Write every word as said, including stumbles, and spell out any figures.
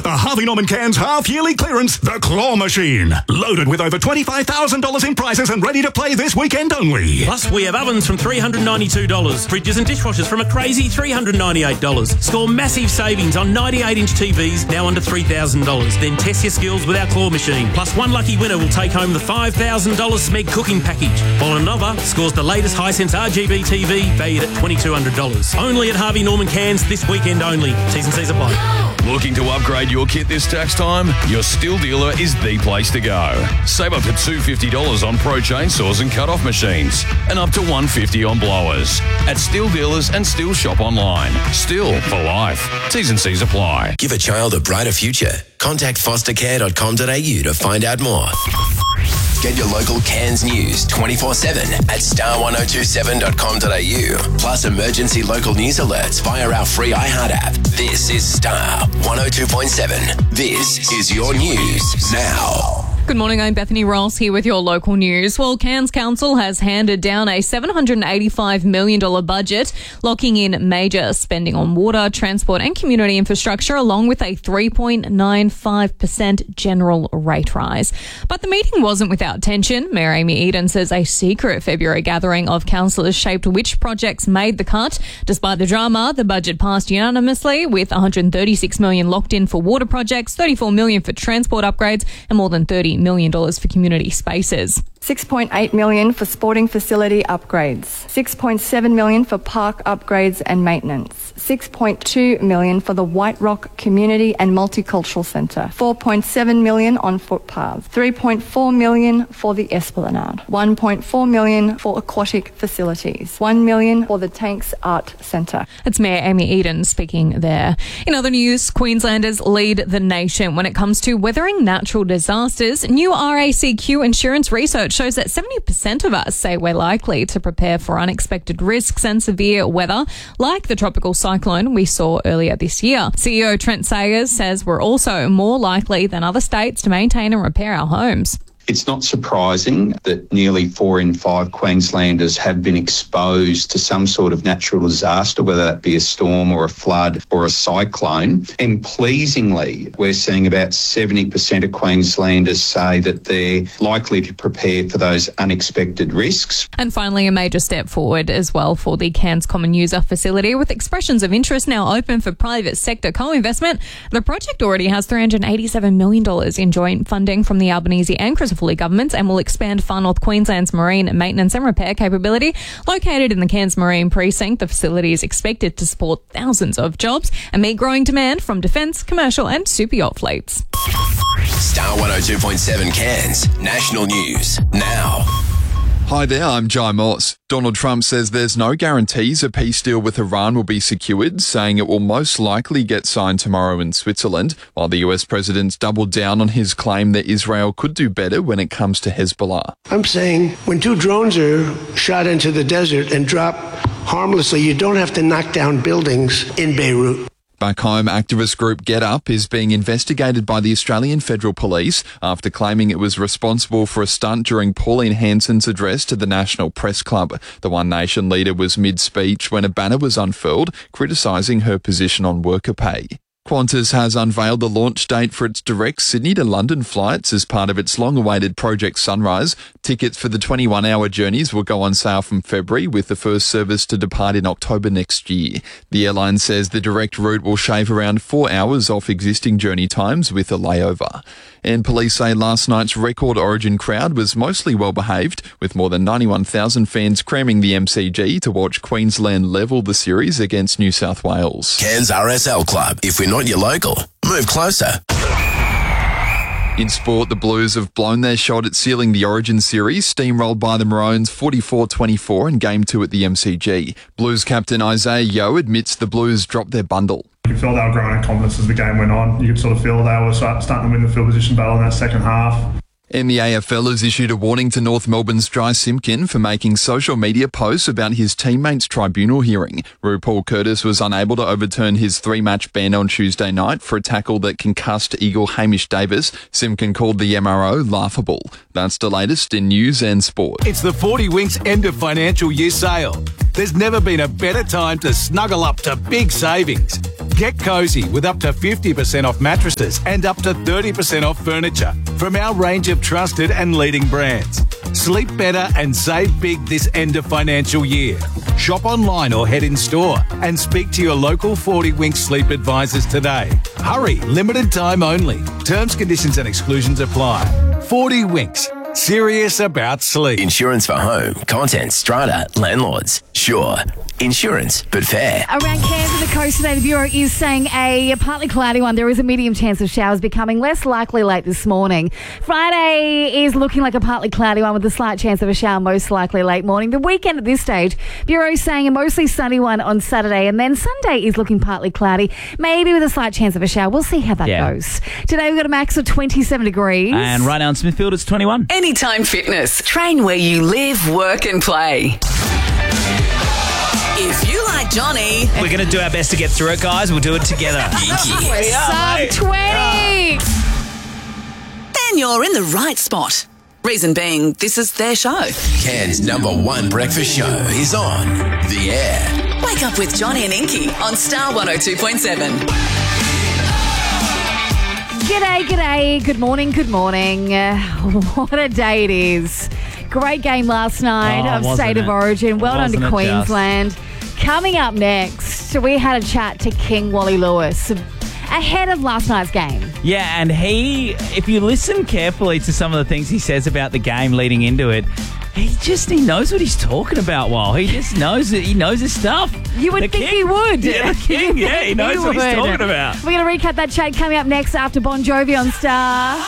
The Harvey Norman Cairns half-yearly clearance, The Claw Machine. Loaded with over twenty-five thousand dollars in prizes and ready to play this weekend only. Plus, we have ovens from three hundred ninety-two dollars, fridges and dishwashers from a crazy three hundred ninety-eight dollars. Score massive savings on ninety-eight inch T Vs, now under three thousand dollars. Then test your skills with our Claw Machine. Plus, one lucky winner will take home the five thousand dollars Smeg cooking package, while another scores the latest Hisense R G B T V valued at twenty-two hundred dollars. Only at Harvey Norman Cairns this weekend only. T's and C's apply. Looking to upgrade your kit this tax time? Your Stihl dealer is the place to go. Save up to two hundred fifty dollars on pro chainsaws and cut-off machines, and up to one hundred fifty dollars on blowers. At Stihl dealers and Stihl shop online. Stihl for life. T's and C's apply. Give a child a brighter future. Contact foster care dot com dot a u to find out more. Get your local Cairns news twenty-four seven at star ten twenty-seven dot com dot a u. Plus emergency local news alerts via our free iHeart app. This is Star one oh two point seven. This is your news now. Good morning, I'm Bethany Ross here with your local news. Well, Cairns Council has handed down a seven hundred eighty-five million dollars budget, locking in major spending on water, transport and community infrastructure, along with a three point nine five percent general rate rise. But the meeting wasn't without tension. Mayor Amy Eden says a secret February gathering of councillors shaped which projects made the cut. Despite the drama, the budget passed unanimously, with one hundred thirty-six million dollars locked in for water projects, thirty-four million dollars for transport upgrades and more than thirty million dollars for community spaces. six point eight million dollars for sporting facility upgrades, six point seven million dollars for park upgrades and maintenance, six point two million dollars for the White Rock Community and Multicultural Centre, four point seven million dollars on footpaths, three point four million dollars for the Esplanade, one point four million dollars for aquatic facilities, one million dollars for the Tanks Art Centre. It's Mayor Amy Eden speaking there. In other news, Queenslanders lead the nation when it comes to weathering natural disasters. New R A C Q insurance research shows that seventy percent of us say we're likely to prepare for unexpected risks and severe weather, like the tropical cyclone we saw earlier this year. C E O Trent Sayers says we're also more likely than other states to maintain and repair our homes. It's not surprising that nearly four in five Queenslanders have been exposed to some sort of natural disaster, whether that be a storm or a flood or a cyclone. And pleasingly, we're seeing about seventy percent of Queenslanders say that they're likely to prepare for those unexpected risks. And finally, a major step forward as well for the Cairns Common User Facility, with expressions of interest now open for private sector co-investment. The project already has three hundred eighty-seven million dollars in joint funding from the Albanese and Crisafulli governments and will expand Far North Queensland's marine maintenance and repair capability. Located in the Cairns Marine Precinct, the facility is expected to support thousands of jobs and meet growing demand from defence, commercial and super yacht fleets. Star one oh two point seven Cairns National News now. Hi there, I'm Jai Moss. Donald Trump says there's no guarantees a peace deal with Iran will be secured, saying it will most likely get signed tomorrow in Switzerland, while the U S president's doubled down on his claim that Israel could do better when it comes to Hezbollah. I'm saying when two drones are shot into the desert and drop harmlessly, you don't have to knock down buildings in Beirut. Back home, activist group Get Up is being investigated by the Australian Federal Police after claiming it was responsible for a stunt during Pauline Hanson's address to the National Press Club. The One Nation leader was mid-speech when a banner was unfurled, criticising her position on worker pay. Qantas has unveiled the launch date for its direct Sydney to London flights as part of its long-awaited Project Sunrise. Tickets for the twenty-one hour journeys will go on sale from February, with the first service to depart in October next year. The airline says the direct route will shave around four hours off existing journey times with a layover. And police say last night's record Origin crowd was mostly well-behaved, with more than ninety-one thousand fans cramming the M C G to watch Queensland level the series against New South Wales. Cairns R S L Club. If we're not your local, move closer. In sport, the Blues have blown their shot at sealing the Origin series, steamrolled by the Maroons forty-four twenty-four in Game two at the M C G. Blues captain Isaiah Yeo admits the Blues dropped their bundle. You could feel they were growing in confidence as the game went on. You could sort of feel they were starting to win the field position battle in that second half. And the A F L has issued a warning to North Melbourne's Jai Simpkin for making social media posts about his teammates' tribunal hearing. RuPaul Curtis was unable to overturn his three-match ban on Tuesday night for a tackle that concussed Eagle Hamish Davis. Simpkin called the M R O laughable. That's the latest in news and sport. It's the forty Winks end of financial year sale. There's never been a better time to snuggle up to big savings. Get cosy with up to fifty percent off mattresses and up to thirty percent off furniture from our range of trusted and leading brands. Sleep better and save big this end of financial year. Shop online or head in store and speak to your local forty Winks sleep advisors today. Hurry, limited time only. Terms, conditions and exclusions apply. forty Winks. Serious about sleep. Insurance for home, contents, strata, landlords. Sure. Insurance, but fair. Around Cairns and the coast today, the Bureau is saying a partly cloudy one. There is a medium chance of showers becoming less likely late this morning. Friday is looking like a partly cloudy one with a slight chance of a shower most likely late morning. The weekend at this stage, Bureau is saying a mostly sunny one on Saturday, and then Sunday is looking partly cloudy, maybe with a slight chance of a shower. We'll see how that Yeah. goes. Today we've got a max of twenty-seven degrees. And right now in Smithfield, it's twenty-one. Anytime Fitness. Train where you live, work and play. If you like Johnny... We're going to do our best to get through it, guys. We'll do it together. Sub twenty! Then you're in the right spot. Reason being, this is their show. Cairns' number one breakfast show is on the air. Wake up with Johnny and Inky on Star one oh two point seven. G'day, g'day. Good morning, good morning. Uh, what a day it is. Great game last night Oh, of wasn't State of it? Origin. Well done Wasn't to it Queensland. Coming up next, we had a chat to King Wally Lewis ahead of last night's game. Yeah, and he, if you listen carefully to some of the things he says about the game leading into it, he just, he knows what he's talking about, Wal. He just knows it. He knows his stuff. You would The think king. he would. Yeah, the king. Yeah, he knows what he's would. talking about. We're going to recap that chat coming up next after Bon Jovi on Star.